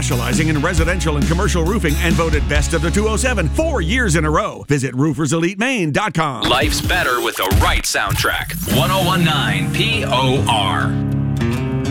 specializing in residential and commercial roofing and voted best of the 207 4 years in a row. Visit rooferselitemaine.com. Life's better with the right soundtrack. 1019 POR.